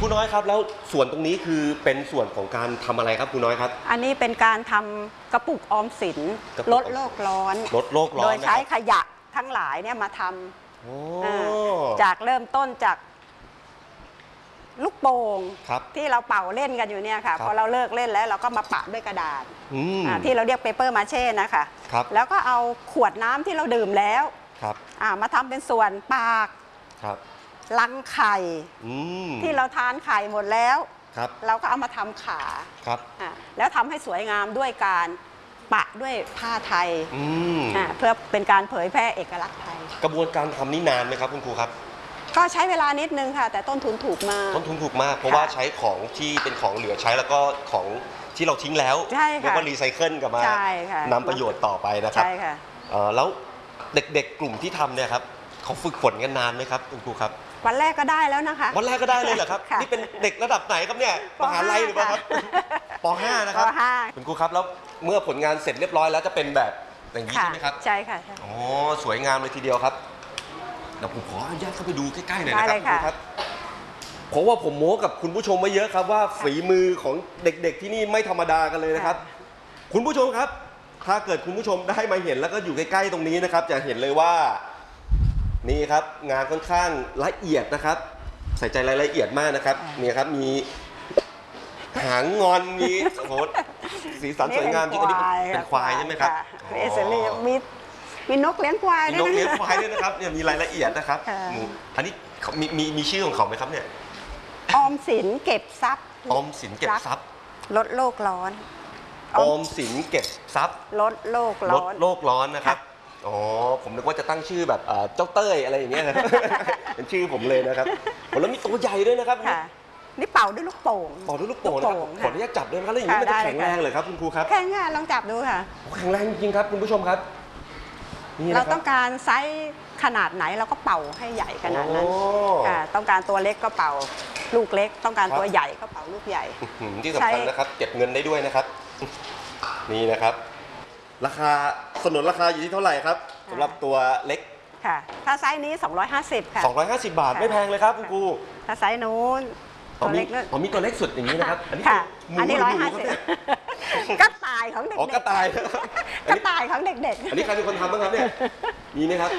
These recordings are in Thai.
ครูน้อยครับแล้วส่วนตรงนี้คือเป็นส่วนของการทำอะไรครับครูน้อยครับอันนี้เป็นการทำกระปุกออมสินลดโลกร้อนโดยใช้ขยะทั้งหลายเนี่ยมาทำจากเริ่มต้นจากลูกโป่งที่เราเป่าเล่นกันอยู่เนี่ยค่ะพอเราเลิกเล่นแล้วเราก็มาปะด้วยกระดาษที่เราเรียกเปเปอร์มาเช่นะคะแล้วก็เอาขวดน้ำที่เราดื่มแล้วมาทำเป็นส่วนปากรังไข่ที่เราทานไข่หมดแล้วเราก็เอามาทำขาแล้วทำให้สวยงามด้วยการปะด้วยผ้าไทยเพื่อเป็นการเผยแพร่เอกลักษณ์ไทยกระบวนการทำนี่นานไหมครับคุณครูครับก็ใช้เวลานิดนึงค่ะแต่ต้นทุนถูกมากเพราะว่าใช้ของที่เป็นของเหลือใช้แล้วก็ของที่เราทิ้งแล้วแล้วก็รีไซเคิลกลับมานำประโยชน์ต่อไปนะครับใช่ค่ะแล้วเด็กๆกลุ่มที่ทำเนี่ยครับเขาฝึกฝนกันนานไหมครับคุณครูครับวันแรกก็ได้แล้วนะคะวันแรกก็ได้เลยเหรอครับนี่เป็นเด็กระดับไหนครับเนี่ยมหาลัยหรือเปล่าครับป .5 นะครับคุณครูครับแล้วเมื่อผลงานเสร็จเรียบร้อยแล้วจะเป็นแบบอย่างนี้ใช่ไหมครับใช่ค่ะอ๋อสวยงามเลยทีเดียวครับเดี๋ยวผมขออนุญาตเข้าไปดูใกล้ๆหน่อยนะครับเพราะว่าผมโม้กับคุณผู้ชมมาเยอะครับว่าฝีมือของเด็กๆที่นี่ไม่ธรรมดากันเลยนะครับคุณผู้ชมครับถ้าเกิดคุณผู้ชมได้มาเห็นแล้วก็อยู่ใกล้ๆตรงนี้นะครับจะเห็นเลยว่านี่ครับงานค่อนข้างละเอียดนะครับใส่ใจรายละเอียดมากนะครับนี่ครับมีหางงอนมีโอ้โหสีสันสวยงามจริงๆอันนี้เป็นควายใช่ไหมครับมีนกเลี้ยงควายด้วยนกเลี้ยงควายด้วยนะครับเนี่ยมีรายละเอียดนะครับอันนี้มีชื่อของเขาไหมครับเนี่ยออมสินเก็บทรัพย์ออมสินเก็บทรัพย์ลดโลกร้อนออมสินเก็บทรัพย์ลดโลกร้อนนะครับอ๋อผมนึกว่าจะตั้งชื่อแบบเจ้าเต้ยอะไรอย่างเงี้ยนะเป็นชื่อผมเลยนะครับแล้วมีตัวใหญ่ด้วยนะครับนี่เป่าด้วยลูกโป่งนะครับขออนุญาตจับด้วยนะครับแล้วอย่างนี้มันจะแข็งแรงเลยครับคุณครูครับแข็งค่ะลองจับดูค่ะแข็งแรงจริงครับคุณผู้ชมครับเราต้องการไซส์ขนาดไหนเราก็เป่าให้ใหญ่ขนาดนั้นต้องการตัวเล็กก็เป่าลูกเล็กต้องการตัวใหญ่ก็เป่าลูกใหญ่ที่สำคัญนะครับเก็บเงินได้ด้วยนะครับนี่นะครับราคาสนนราคาอยู่ที่เท่าไหร่ครับสำหรับตัวเล็กค่ะถ้าไซส์นี้250ค่ะ 250 บาทไม่แพงเลยครับคุณครูถ้าไซส์นู้นตัวเล็กมีตัวเล็กสุดอย่างนี้นะครับอันนี้150กระต่ายของเด็กกระต่ายของเด็กอันนี้ใครเป็นคนทำบ้างครับเนี่ยมีไหมครับ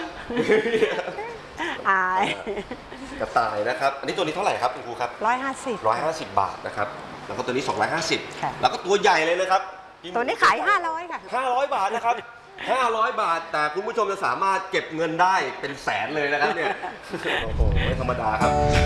กระต่ายนะครับอันนี้ตัวนี้เท่าไหร่ครับคุณครูครับ150 บาทนะครับแล้วก็ตัวนี้250แล้วก็ตัวใหญ่เลยนะครับตัวนี้ขาย500ค่ะ 500 บาทนะครับ500 บาทแต่คุณผู้ชมจะสามารถเก็บเงินได้เป็นแสนเลยนะครับเนี่ยโอ้โหไม่ธรรมดาครับ